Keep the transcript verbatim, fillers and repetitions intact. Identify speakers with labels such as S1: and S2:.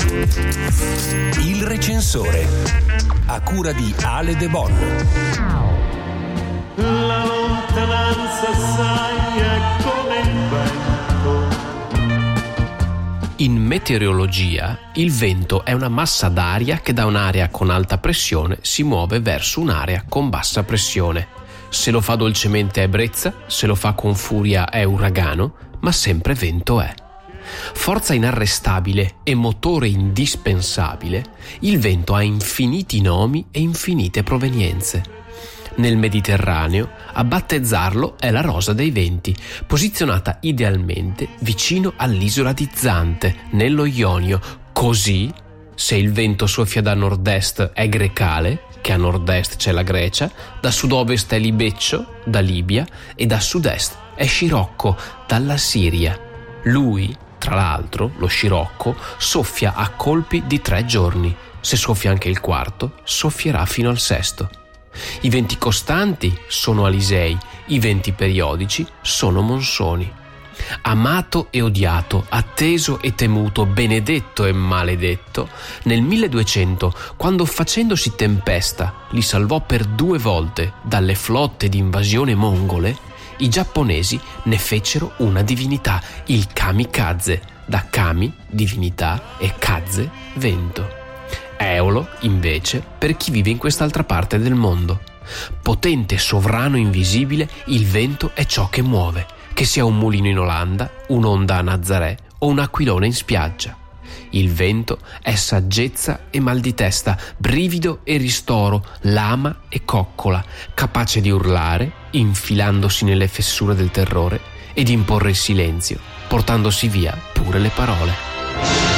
S1: Il recensore, a cura di Ale De Bon.
S2: La lontananza sai è come il vento.
S3: In meteorologia, il vento è una massa d'aria che da un'area con alta pressione si muove verso un'area con bassa pressione. Se lo fa dolcemente è brezza, se lo fa con furia è uragano, ma sempre vento è. Forza inarrestabile e motore indispensabile, il vento ha infiniti nomi e infinite provenienze. Nel Mediterraneo, a battezzarlo è la rosa dei venti, posizionata idealmente vicino all'isola di Zante, nello Ionio. Così, se il vento soffia da nord-est è Grecale, che a nord-est c'è la Grecia, da sud-ovest è Libeccio, da Libia, e da sud-est è Scirocco, dalla Siria. Lui, tra l'altro, lo scirocco, soffia a colpi di tre giorni. Se soffia anche il quarto, soffierà fino al sesto. I venti costanti sono alisei, i venti periodici sono monsoni. Amato e odiato, atteso e temuto, benedetto e maledetto, nel milleduecento, quando facendosi tempesta li salvò per due volte dalle flotte di invasione mongole, i giapponesi ne fecero una divinità, il kamikaze, da kami, divinità, e kaze, vento. Eolo, invece, per chi vive in quest'altra parte del mondo. Potente sovrano invisibile, il vento è ciò che muove, che sia un mulino in Olanda, un'onda a Nazaré o un aquilone in spiaggia. Il vento è saggezza e mal di testa, brivido e ristoro, lama e coccola, capace di urlare, infilandosi nelle fessure del terrore, e di imporre il silenzio, portandosi via pure le parole.